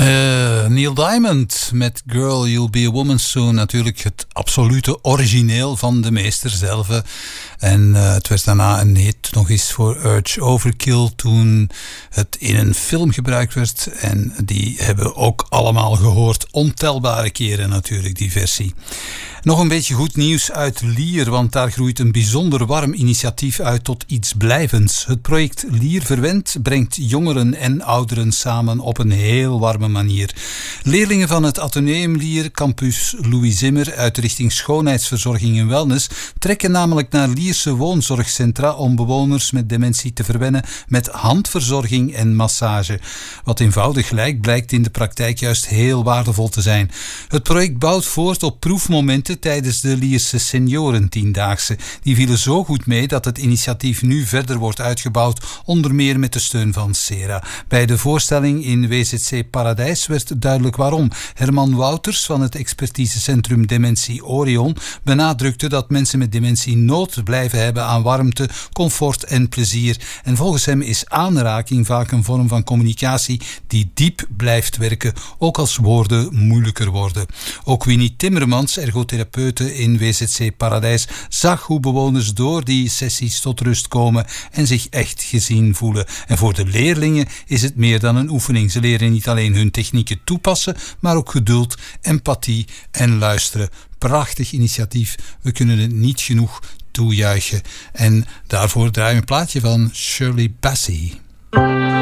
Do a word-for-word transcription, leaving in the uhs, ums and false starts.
Uh, Neil Diamond met Girl, You'll Be a Woman Soon. Natuurlijk het absolute origineel van de meester zelf. En uh, het werd daarna een hit nog eens voor Urge Overkill toen het in een film gebruikt werd. En die hebben we ook allemaal gehoord. Ontelbare keren natuurlijk, die versie. Nog een beetje goed nieuws uit Lier, want daar groeit een bijzonder warm initiatief uit tot iets blijvends. Het project Lier Verwend brengt jongeren en ouderen samen op een heel warme manier. Leerlingen van het Atheneum Lier, campus Louis Zimmer, uit de richting schoonheidsverzorging en wellness, trekken namelijk naar Lierse woonzorgcentra om bewoners met dementie te verwennen met handverzorging en massage. Wat eenvoudig lijkt, blijkt in de praktijk juist heel waardevol te zijn. Het project bouwt voort op proefmomenten tijdens de Lierse Seniorentiendaagse. Die vielen zo goed mee dat het initiatief nu verder wordt uitgebouwd, onder meer met de steun van Sera. Bij de voorstelling in W Z C Paradijs werd duidelijk waarom. Herman Wouters van het expertisecentrum Dementie Orion benadrukte dat mensen met dementie nood blijven hebben aan warmte, comfort en plezier. En volgens hem is aanraking vaak een vorm van communicatie die diep blijft werken, ook als woorden moeilijker worden. Ook Winnie Timmermans, ergotherapeute in W Z C Paradijs, zag hoe bewoners door die sessies tot rust komen en zich echt gezien voelen. En voor de leerlingen is het meer dan een oefening. Ze leren niet alleen hun technieken toepassen, maar ook geduld, empathie en luisteren. Prachtig initiatief. We kunnen het niet genoeg toejuichen. En daarvoor draaien we een plaatje van Shirley Bassey.